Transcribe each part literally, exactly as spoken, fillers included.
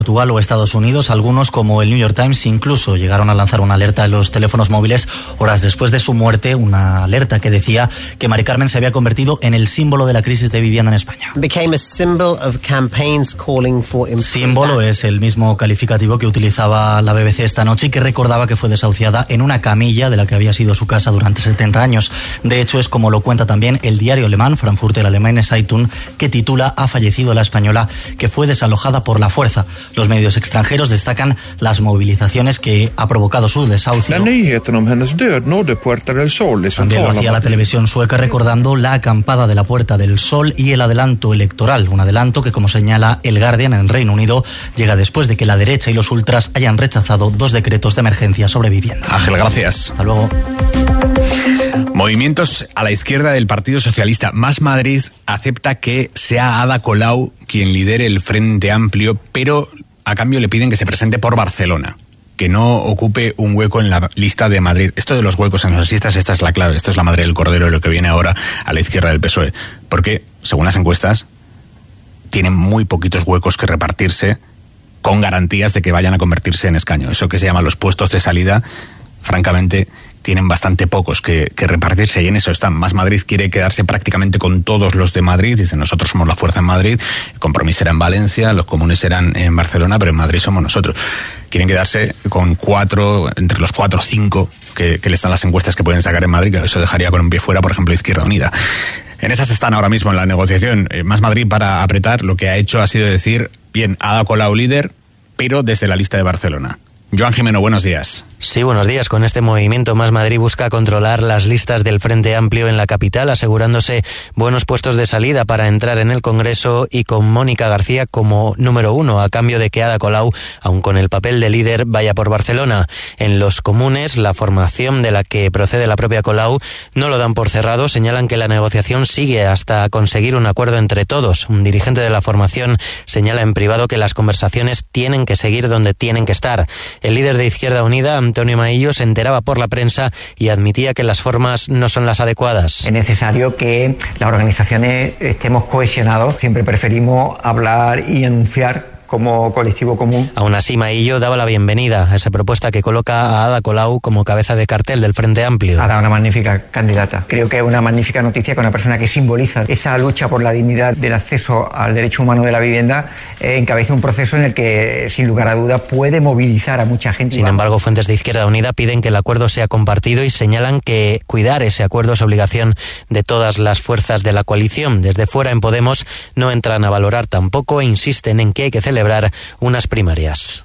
Portugal o Estados Unidos. Algunos, como el New York Times, incluso llegaron a lanzar una alerta en los teléfonos móviles horas después de su muerte, una alerta que decía que Mari Carmen se había convertido en el símbolo de la crisis de vivienda en España. Símbolo es el mismo calificativo que utilizaba la B B C esta noche y que recordaba que fue desahuciada en una camilla de la que había sido su casa durante setenta años. De hecho, es como lo cuenta también el diario alemán, Frankfurter Allgemeine Zeitung, que titula "Ha fallecido la española que fue desalojada por la fuerza". Los medios extranjeros destacan las movilizaciones que ha provocado su desahucio. También lo hacía la televisión sueca, recordando la acampada de la Puerta del Sol y el adelanto electoral. Un adelanto que, como señala el Guardian en Reino Unido, llega después de que la derecha y los ultras hayan rechazado dos decretos de emergencia sobre vivienda. Ángel, gracias. Hasta luego. Movimientos a la izquierda del Partido Socialista. Más Madrid acepta que sea Ada Colau quien lidere el Frente Amplio, pero a cambio le piden que se presente por Barcelona, que no ocupe un hueco en la lista de Madrid. Esto de los huecos en las listas, esta es la clave, esto es la madre del cordero de lo que viene ahora a la izquierda del P S O E, porque, según las encuestas, tienen muy poquitos huecos que repartirse con garantías de que vayan a convertirse en escaño. Eso que se llama los puestos de salida, francamente, tienen bastante pocos que, que repartirse, y en eso están. Más Madrid quiere quedarse prácticamente con todos los de Madrid. Dicen, nosotros somos la fuerza en Madrid, el Compromís será en Valencia, los comunes serán en Barcelona, pero en Madrid somos nosotros. Quieren quedarse con cuatro, entre los cuatro o cinco que, que le están las encuestas que pueden sacar en Madrid, que eso dejaría con un pie fuera, por ejemplo, Izquierda Unida. En esas están ahora mismo en la negociación. Más Madrid, para apretar, lo que ha hecho ha sido decir, bien, Ada Colau líder, pero desde la lista de Barcelona. Joan Jimeno, buenos días. Sí, buenos días. Con este movimiento, Más Madrid busca controlar las listas del Frente Amplio en la capital, asegurándose buenos puestos de salida para entrar en el Congreso, y con Mónica García como número uno, a cambio de que Ada Colau, aun con el papel de líder, vaya por Barcelona. En los comunes, la formación de la que procede la propia Colau no lo dan por cerrado. Señalan que la negociación sigue hasta conseguir un acuerdo entre todos. Un dirigente de la formación señala en privado que las conversaciones tienen que seguir donde tienen que estar. El líder de Izquierda Unida, Antonio Maillo, se enteraba por la prensa y admitía que las formas no son las adecuadas. Es necesario que las organizaciones estemos cohesionados. Siempre preferimos hablar y anunciar como colectivo común. Aún así, Maillo daba la bienvenida a esa propuesta que coloca a Ada Colau como cabeza de cartel del Frente Amplio. Ada, una magnífica candidata. Creo que es una magnífica noticia que una persona que simboliza esa lucha por la dignidad del acceso al derecho humano de la vivienda eh, encabece un proceso en el que, sin lugar a dudas, puede movilizar a mucha gente. Sin embargo, fuentes de Izquierda Unida piden que el acuerdo sea compartido y señalan que cuidar ese acuerdo es obligación de todas las fuerzas de la coalición. Desde fuera, en Podemos, no entran a valorar tampoco e insisten en que hay que celebrar unas primarias.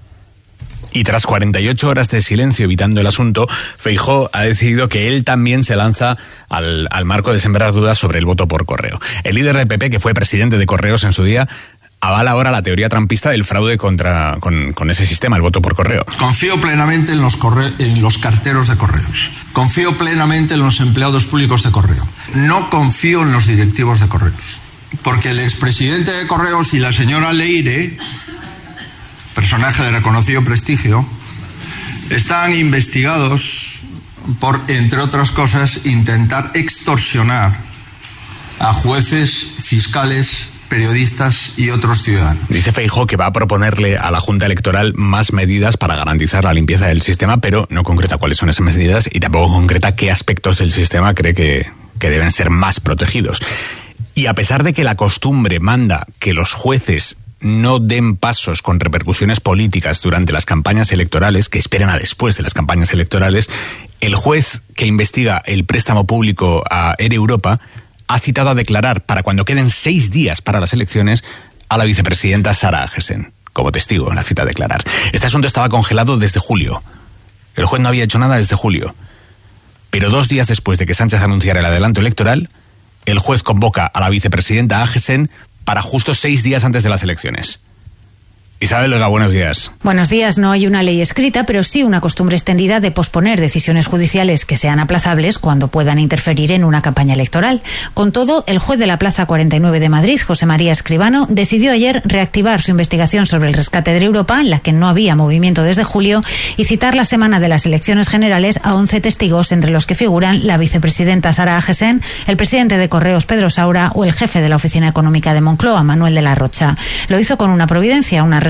Y tras cuarenta y ocho horas de silencio evitando el asunto, Feijóo ha decidido que él también se lanza al, al marco de sembrar dudas sobre el voto por correo. El líder del P P, que fue presidente de Correos en su día, avala ahora la teoría trumpista del fraude contra, con, con ese sistema, el voto por correo. Confío plenamente en los, corre- en los carteros de correos. Confío plenamente en los empleados públicos de correo. No confío en los directivos de correos. Porque el expresidente de Correos y la señora Leire, personaje de reconocido prestigio, están investigados por, entre otras cosas, intentar extorsionar a jueces, fiscales, periodistas y otros ciudadanos. Dice Feijóo que va a proponerle a la Junta Electoral más medidas para garantizar la limpieza del sistema, pero no concreta cuáles son esas medidas y tampoco concreta qué aspectos del sistema cree que, que deben ser más protegidos. Y a pesar de que la costumbre manda que los jueces no den pasos con repercusiones políticas durante las campañas electorales, que esperen a después de las campañas electorales, el juez que investiga el préstamo público a Air Europa ha citado a declarar, para cuando queden seis días para las elecciones, a la vicepresidenta Sara Agesen, como testigo en la cita a declarar. Este asunto estaba congelado desde julio. El juez no había hecho nada desde julio. Pero dos días después de que Sánchez anunciara el adelanto electoral, el juez convoca a la vicepresidenta Agesen para justo seis días antes de las elecciones. Isabel Lega, buenos días. Buenos días. No hay una ley escrita, pero sí una costumbre extendida de posponer decisiones judiciales que sean aplazables cuando puedan interferir en una campaña electoral. Con todo, el juez de la Plaza cuarenta y nueve de Madrid, José María Escribano, decidió ayer reactivar su investigación sobre el rescate de Europa, en la que no había movimiento desde julio, y citar la semana de las elecciones generales a once testigos, entre los que figuran la vicepresidenta Sara Agesen, el presidente de Correos Pedro Saura o el jefe de la Oficina Económica de Moncloa, Manuel de la Rocha. Lo hizo con una providencia, una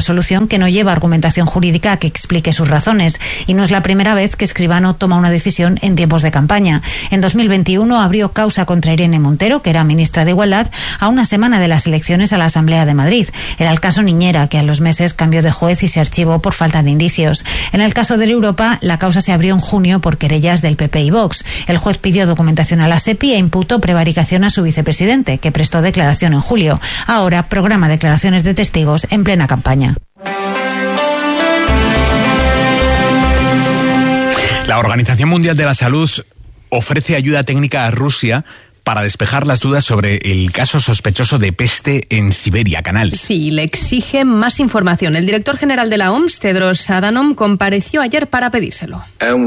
resolución que no lleva argumentación jurídica que explique sus razones, y no es la primera vez que Escribano toma una decisión en tiempos de campaña. En dos mil veintiuno abrió causa contra Irene Montero, que era ministra de Igualdad, a una semana de las elecciones a la Asamblea de Madrid. Era el caso Niñera, que a los meses cambió de juez y se archivó por falta de indicios. En el caso de Europa, la causa se abrió en junio por querellas del P P y Vox. El juez pidió documentación a la SEPI e imputó prevaricación a su vicepresidente, que prestó declaración en julio. Ahora programa declaraciones de testigos en plena campaña. La Organización Mundial de la Salud ofrece ayuda técnica a Rusia para despejar las dudas sobre el caso sospechoso de peste en Siberia, Canal. Sí, le exige más información. El director general de la O M S, Tedros Adhanom, compareció ayer para pedírselo.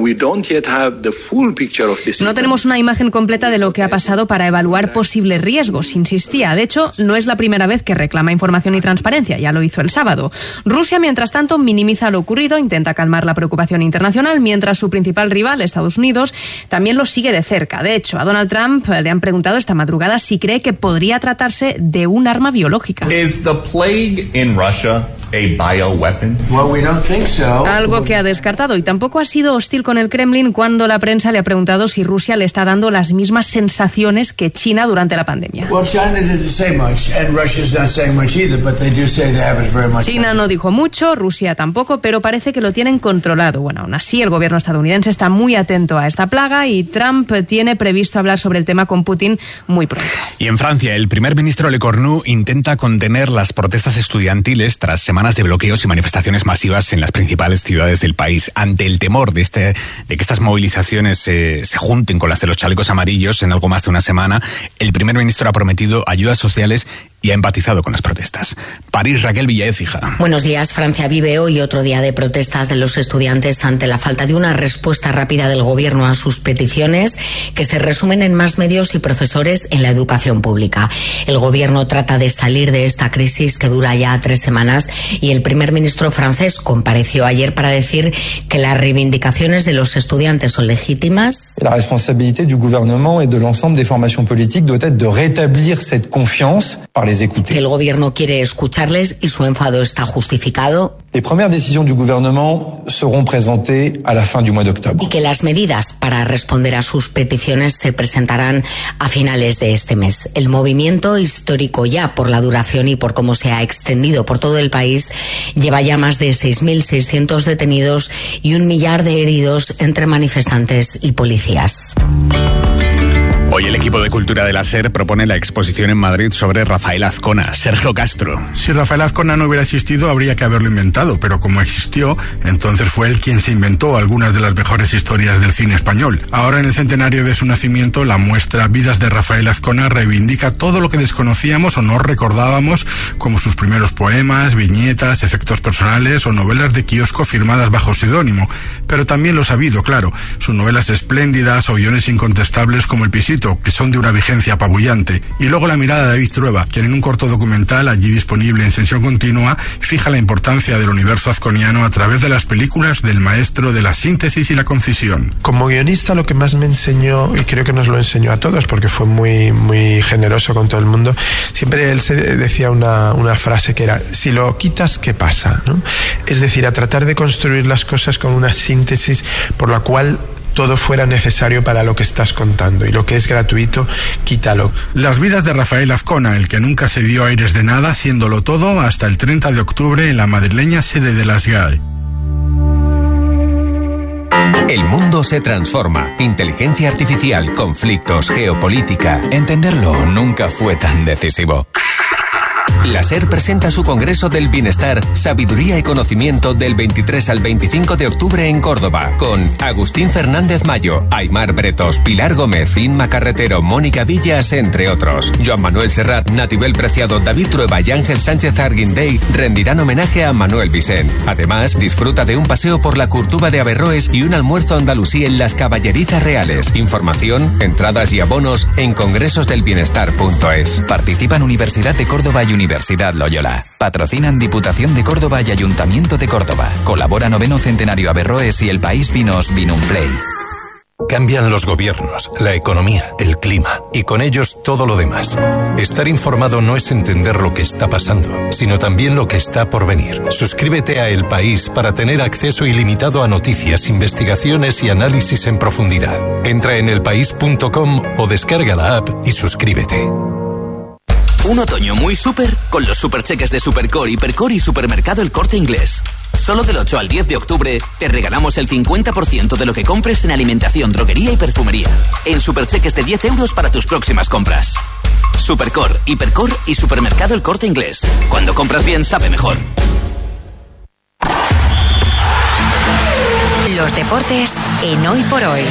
No tenemos una imagen completa de lo que ha pasado para evaluar posibles riesgos, insistía. De hecho, no es la primera vez que reclama información y transparencia, ya lo hizo el sábado. Rusia, mientras tanto, minimiza lo ocurrido, intenta calmar la preocupación internacional, mientras su principal rival, Estados Unidos, también lo sigue de cerca. De hecho, a Donald Trump le han preguntado esta madrugada si cree que podría tratarse de un arma biológica. Is the plague in Russia a bioweapon? Well, we don't think so. Algo que ha descartado, y tampoco ha sido hostil con el Kremlin cuando la prensa le ha preguntado si Rusia le está dando las mismas sensaciones que China durante la pandemia. Well, China didn't say much, and Russia's not saying much either, but they do say they have it very much. China no dijo mucho, Rusia tampoco, pero parece que lo tienen controlado. Bueno, aún así, el gobierno estadounidense está muy atento a esta plaga y Trump tiene previsto hablar sobre el tema con Putin muy pronto. Y en Francia, el primer ministro Le Cornu intenta contener las protestas estudiantiles tras semanas de bloqueos y manifestaciones masivas en las principales ciudades del país. Ante el temor de, este, de que estas movilizaciones eh, se junten con las de los chalecos amarillos en algo más de una semana, el primer ministro ha prometido ayudas sociales y ha empatizado con las protestas. París, Raquel Villaécija. Buenos días. Francia vive hoy otro día de protestas de los estudiantes ante la falta de una respuesta rápida del gobierno a sus peticiones, que se resumen en más medios y profesores en la educación pública. El gobierno trata de salir de esta crisis que dura ya tres semanas y el primer ministro francés compareció ayer para decir que las reivindicaciones de los estudiantes son legítimas. La responsabilité du gouvernement et de l'ensemble des formations politiques doit être de rétablir cette confiance par les écouter. El gobierno quiere escucharles y su enfado está justificado. Les premières décisions du gouvernement seront présentées à la fin du mois d'octobre. Y que las medidas para responder a sus peticiones se presentarán a finales de este mes. El movimiento histórico, ya por la duración y por cómo se ha extendido por todo el país, lleva ya más de seis mil seiscientos detenidos y un millar de heridos entre manifestantes y policías. Hoy el equipo de Cultura de la SER propone la exposición en Madrid sobre Rafael Azcona. Sergio Castro. Si Rafael Azcona no hubiera existido, habría que haberlo inventado, pero como existió, entonces fue él quien se inventó algunas de las mejores historias del cine español. Ahora, en el centenario de su nacimiento, la muestra Vidas de Rafael Azcona reivindica todo lo que desconocíamos o no recordábamos, como sus primeros poemas, viñetas, efectos personales o novelas de kiosco firmadas bajo seudónimo. Pero también lo sabido, claro, sus novelas espléndidas o guiones incontestables como El Pisito, que son de una vigencia apabullante. Y luego la mirada de David Trueba, quien en un corto documental, allí disponible en sesión continua, fija la importancia del universo azconiano a través de las películas del maestro de la síntesis y la concisión. Como guionista, lo que más me enseñó, y creo que nos lo enseñó a todos porque fue muy, muy generoso con todo el mundo, siempre él se decía una, una frase que era: si lo quitas, ¿qué pasa?, ¿no? Es decir, a tratar de construir las cosas con una síntesis por la cual todo fuera necesario para lo que estás contando, y lo que es gratuito, quítalo. Las vidas de Rafael Azcona, el que nunca se dio aires de nada, siéndolo todo, hasta el treinta de octubre en la madrileña sede de las G A E. El mundo se transforma. Inteligencia artificial, conflictos, geopolítica. Entenderlo nunca fue tan decisivo. La SER presenta su Congreso del Bienestar, Sabiduría y Conocimiento del veintitrés al veinticinco de octubre en Córdoba, con Agustín Fernández Mayo, Aymar Bretos, Pilar Gómez, Inma Carretero, Mónica Villas, entre otros. Joan Manuel Serrat, Natibel Preciado, David Trueba y Ángel Sánchez Arguindey rendirán homenaje a Manuel Vicent. Además, disfruta de un paseo por la Curtuba de Averroes y un almuerzo andalusí en las Caballerizas Reales. Información, entradas y abonos en congresos del bienestar punto es. Participan Universidad de Córdoba y Universidad Universidad Loyola. Patrocinan Diputación de Córdoba y Ayuntamiento de Córdoba. Colabora Noveno Centenario Averroes y El País Vinos Vinum Play. Cambian los gobiernos, la economía, el clima y con ellos todo lo demás. Estar informado no es entender lo que está pasando, sino también lo que está por venir. Suscríbete a El País para tener acceso ilimitado a noticias, investigaciones y análisis en profundidad. Entra en elpaís punto com o descarga la app y suscríbete. Un otoño muy súper con los supercheques de Supercore, Hipercore y Supermercado El Corte Inglés. Solo del ocho al diez de octubre te regalamos el cincuenta por ciento de lo que compres en alimentación, droguería y perfumería. En supercheques de diez euros para tus próximas compras. Supercore, Hipercore y Supermercado El Corte Inglés. Cuando compras bien, sabe mejor. Los deportes en Hoy por Hoy.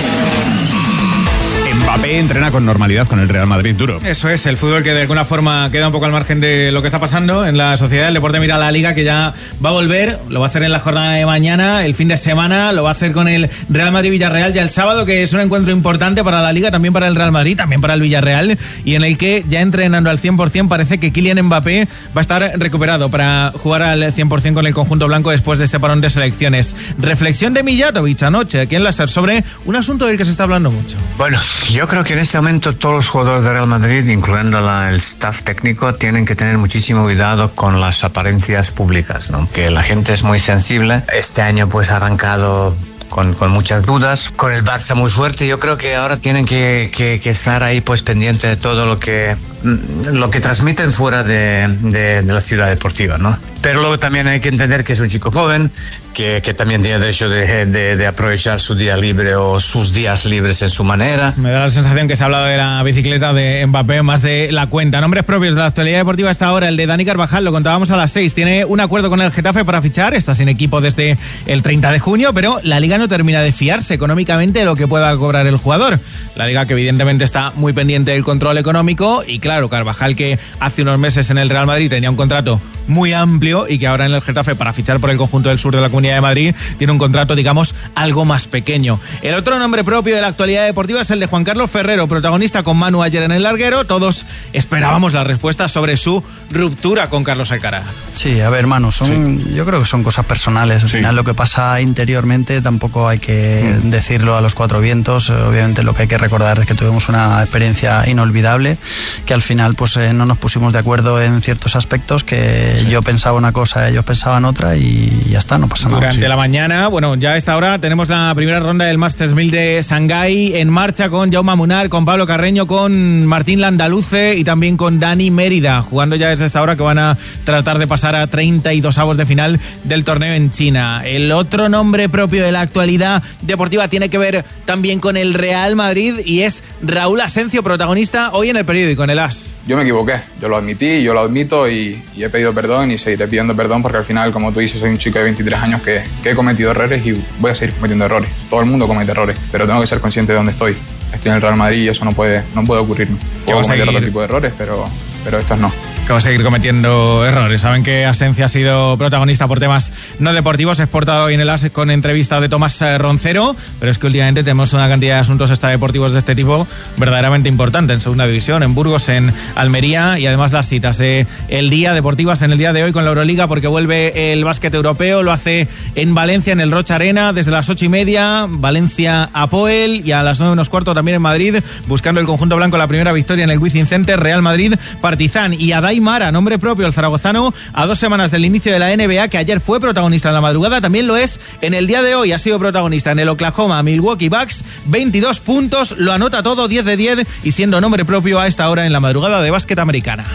Mbappé entrena con normalidad con el Real Madrid duro. Eso es, el fútbol que de alguna forma queda un poco al margen de lo que está pasando en la sociedad. El deporte mira a la Liga, que ya va a volver, lo va a hacer en la jornada de mañana, el fin de semana, lo va a hacer con el Real Madrid-Villarreal ya el sábado, que es un encuentro importante para la Liga, también para el Real Madrid, también para el Villarreal, y en el que ya entrenando al cien por ciento parece que Kylian Mbappé va a estar recuperado para jugar al cien por ciento con el conjunto blanco después de este parón de selecciones. Reflexión de Mijatovic anoche aquí en la SER sobre un asunto del que se está hablando mucho. Bueno, yo creo que en este momento todos los jugadores de Real Madrid, incluyendo la, el staff técnico, tienen que tener muchísimo cuidado con las apariencias públicas, ¿no? Que la gente es muy sensible. Este año pues ha arrancado con, con muchas dudas, con el Barça muy fuerte. Yo creo que ahora tienen que, que, que estar ahí pues pendiente de todo lo que lo que transmiten fuera de, de, de la ciudad deportiva, ¿no? Pero luego también hay que entender que es un chico joven, que, que también tiene derecho de, de, de aprovechar su día libre o sus días libres en su manera. Me da la sensación que se ha hablado de la bicicleta de Mbappé más de la cuenta. Nombres propios de la actualidad deportiva hasta ahora, el de Dani Carvajal, lo contábamos a las seis. Tiene un acuerdo con el Getafe para fichar, está sin equipo desde el treinta de junio, pero la Liga no termina de fiarse económicamente de lo que pueda cobrar el jugador. La Liga, que evidentemente está muy pendiente del control económico, y claro, Carvajal, que hace unos meses en el Real Madrid tenía un contrato muy amplio y que ahora en el Getafe, para fichar por el conjunto del sur de la Comunidad de Madrid, tiene un contrato, digamos, algo más pequeño. El otro nombre propio de la actualidad deportiva es el de Juan Carlos Ferrero, protagonista con Manu ayer en el larguero. Todos esperábamos la respuesta sobre su ruptura con Carlos Alcaraz. Sí, a ver, Manu, son, sí. yo creo que son cosas personales. Al sí. final lo que pasa interiormente tampoco hay que mm. decirlo a los cuatro vientos. Obviamente lo que hay que recordar es que tuvimos una experiencia inolvidable, que al final pues eh, no nos pusimos de acuerdo en ciertos aspectos, que sí. yo pensaba una cosa, ellos pensaban otra, y ya está, no pasa nada. Durante sí. la mañana, bueno, ya a esta hora tenemos la primera ronda del Masters mil de Shanghái en marcha, con Jaume Munar, con Pablo Carreño, con Martín Landaluce y también con Dani Mérida, jugando ya desde esta hora, que van a tratar de pasar a treinta y dos avos de final del torneo en China. El otro nombre propio de la actualidad deportiva tiene que ver también con el Real Madrid, y es Raúl Asencio, protagonista hoy en El Periódico, en el As. Yo me equivoqué, yo lo admití, yo lo admito, y, y he pedido perdón y seguiré pidiendo perdón, porque al final, como tú dices, soy un chico de veintitrés años que, que he cometido errores y voy a seguir cometiendo errores. Todo el mundo comete errores, pero tengo que ser consciente de dónde estoy. Estoy en el Real Madrid y eso no puede, no puede ocurrirme. Puedo cometer otro tipo de errores, pero, pero estos no. Que va a seguir cometiendo errores. Saben que Asencio ha sido protagonista por temas no deportivos, exportado hoy en el As con entrevista de Tomás Roncero, pero es que últimamente tenemos una cantidad de asuntos extradeportivos de este tipo verdaderamente importante en segunda división, en Burgos, en Almería, y además las citas de el día deportivas en el día de hoy con la Euroliga, porque vuelve el básquet europeo, lo hace en Valencia, en el Rocha Arena, desde las ocho y media, Valencia Apoel, y a las nueve menos cuarto también en Madrid, buscando el conjunto blanco la primera victoria en el Wizzing Center, Real Madrid Partizan. Y a Mara, nombre propio, el zaragozano, a dos semanas del inicio de la N B A, que ayer fue protagonista en la madrugada, también lo es en el día de hoy, ha sido protagonista en el Oklahoma Milwaukee Bucks, veintidós puntos, lo anota todo, diez de diez, y siendo nombre propio a esta hora en la madrugada de básquet americana.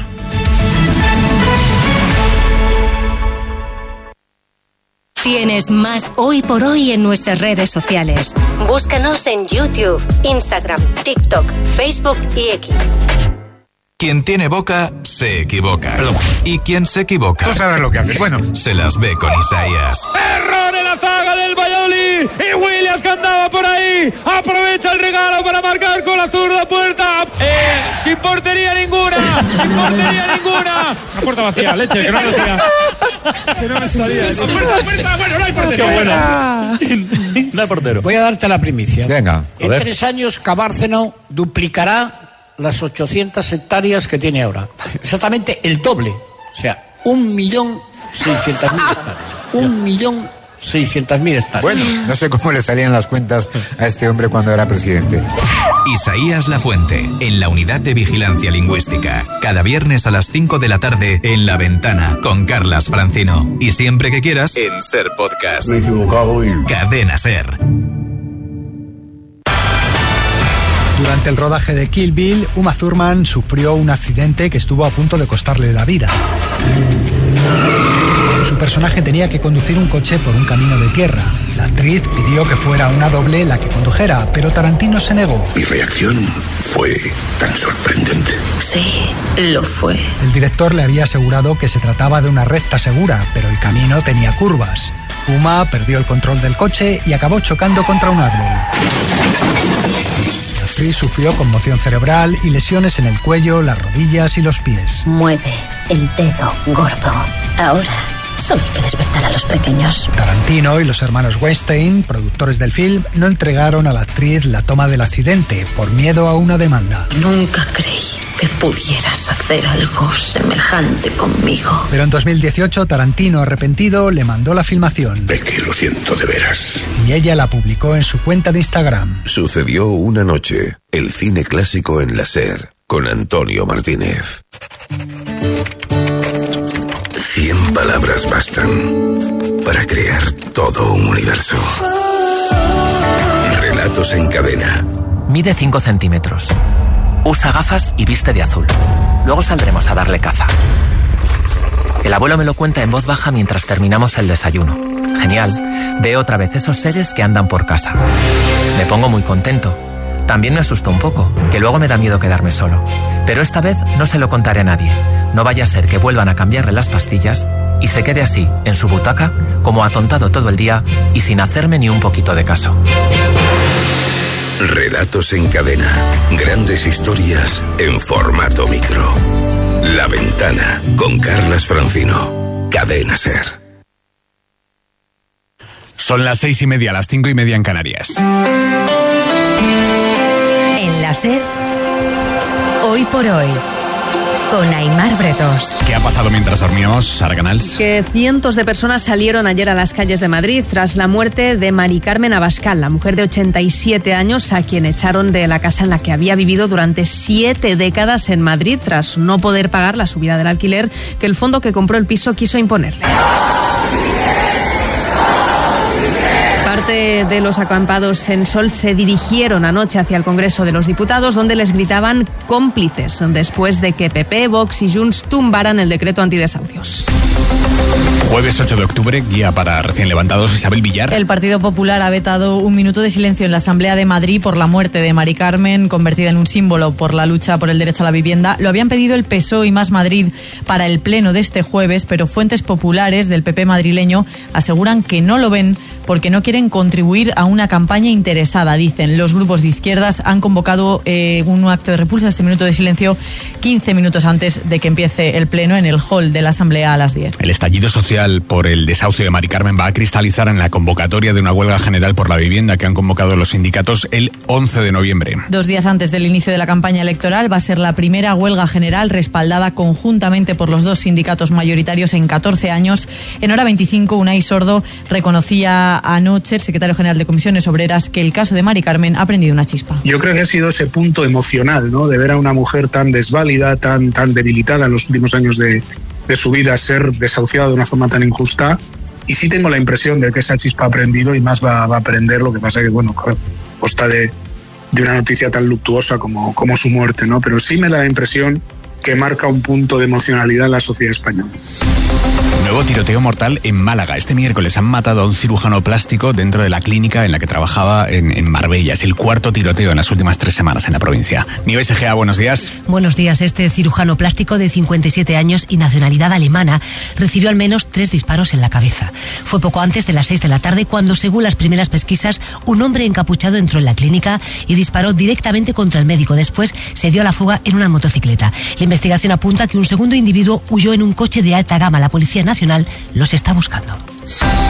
Tienes más Hoy por Hoy en nuestras redes sociales. Búscanos en YouTube, Instagram, TikTok, Facebook y X. Quien tiene boca, se equivoca. Perdón. Y quien se equivoca... Tú sabes lo que haces, bueno. Se las ve con Isaías. ¡Error en la zaga del Valladolid! Y Williams, que andaba por ahí, aprovecha el regalo para marcar con la zurda puerta. Eh, sin portería ninguna, sin portería ninguna. Esa puerta vacía, leche, que no me salía. Que no me salía. Puerta, puerta, bueno, no hay portero. Qué bueno. No hay portero. Voy a darte la primicia. Venga, En tres años, Cabárceno duplicará las ochocientas hectáreas que tiene ahora. Exactamente el doble. O sea, un millón seiscientas mil hectáreas. Un millón seiscientas mil hectáreas. Bueno, no sé cómo le salían las cuentas a este hombre cuando era presidente. Isaías Lafuente, en la Unidad de Vigilancia Lingüística. Cada viernes a las cinco de la tarde en La Ventana, con Carlas Francino. Y siempre que quieras, en Ser Podcast. Me he equivocado y... Cadena Ser. Durante el rodaje de Kill Bill, Uma Thurman sufrió un accidente que estuvo a punto de costarle la vida. Su personaje tenía que conducir un coche por un camino de tierra. La actriz pidió que fuera una doble la que condujera, pero Tarantino se negó. Mi reacción fue tan sorprendente. Sí, lo fue. El director le había asegurado que se trataba de una recta segura, pero el camino tenía curvas. Uma perdió el control del coche y acabó chocando contra un árbol. La actriz sufrió conmoción cerebral y lesiones en el cuello, las rodillas y los pies. Mueve el dedo gordo. Ahora solo hay que despertar a los pequeños. Tarantino y los hermanos Weinstein, productores del film, no entregaron a la actriz la toma del accidente por miedo a una demanda. Nunca creí que pudieras hacer algo semejante conmigo. Pero en dos mil dieciocho, Tarantino, arrepentido, le mandó la filmación. Becky, lo siento de veras. Y ella la publicó en su cuenta de Instagram. Sucedió una noche. El cine clásico en la SER, con Antonio Martínez. Cien palabras bastan para crear todo un universo. Relatos en cadena. Mide cinco centímetros. Usa gafas y viste de azul. Luego saldremos a darle caza. El abuelo me lo cuenta en voz baja mientras terminamos el desayuno. Genial. Veo otra vez esos seres que andan por casa. Me pongo muy contento. También me asusto un poco, que luego me da miedo quedarme solo. Pero esta vez no se lo contaré a nadie. No vaya a ser que vuelvan a cambiarle las pastillas y se quede así, en su butaca, como atontado todo el día y sin hacerme ni un poquito de caso. Relatos en cadena. Grandes historias en formato micro. La Ventana, con Carlas Francino. Cadena Ser. Son las seis y media, las cinco y media en Canarias. En la SER, hoy por hoy, con Aimar Bretos. ¿Qué ha pasado mientras dormíamos, Sara Canals? Que cientos de personas salieron ayer a las calles de Madrid tras la muerte de Mari Carmen Abascal, la mujer de ochenta y siete años a quien echaron de la casa en la que había vivido durante siete décadas en Madrid tras no poder pagar la subida del alquiler que el fondo que compró el piso quiso imponerle. Parte de los acampados en Sol se dirigieron anoche hacia el Congreso de los Diputados, donde les gritaban cómplices después de que P P, Vox y Junts tumbaran el decreto antidesahucios. Jueves ocho de octubre, guía para recién levantados. Isabel Villar. El Partido Popular ha vetado un minuto de silencio en la Asamblea de Madrid por la muerte de Mari Carmen, convertida en un símbolo por la lucha por el derecho a la vivienda. Lo habían pedido el P S O E y Más Madrid para el pleno de este jueves, pero fuentes populares del P P madrileño aseguran que no lo ven porque no quieren contribuir a una campaña interesada, dicen. Los grupos de izquierdas han convocado eh, un acto de repulsa, este minuto de silencio, quince minutos antes de que empiece el pleno en el hall de la Asamblea a las diez. El estallido social por el desahucio de Mari Carmen va a cristalizar en la convocatoria de una huelga general por la vivienda que han convocado los sindicatos el once de noviembre. Dos días antes del inicio de la campaña electoral va a ser la primera huelga general respaldada conjuntamente por los dos sindicatos mayoritarios en catorce años. En hora veinticinco, Unai Sordo reconocía anoche, el secretario general de Comisiones Obreras, que el caso de Mari Carmen ha prendido una chispa. Yo creo que ha sido ese punto emocional, ¿no?, de ver a una mujer tan desválida, tan, tan debilitada en los últimos años de, de su vida, ser desahuciada de una forma tan injusta. Y sí tengo la impresión de que esa chispa ha prendido y más va, va a prender. Lo que pasa que, bueno, consta de, de una noticia tan luctuosa como, como su muerte, ¿no? Pero sí me da la impresión que marca un punto de emocionalidad en la sociedad española. Nuevo tiroteo mortal en Málaga. Este miércoles han matado a un cirujano plástico dentro de la clínica en la que trabajaba en, en Marbella. Es el cuarto tiroteo en las últimas tres semanas en la provincia. Nieves Egea, buenos días. Buenos días. Este cirujano plástico de cincuenta y siete años y nacionalidad alemana recibió al menos tres disparos en la cabeza. Fue poco antes de las seis de la tarde cuando, según las primeras pesquisas, un hombre encapuchado entró en la clínica y disparó directamente contra el médico. Después se dio a la fuga en una motocicleta. La investigación apunta que un segundo individuo huyó en un coche de alta gama. La Policía Nacional los está buscando.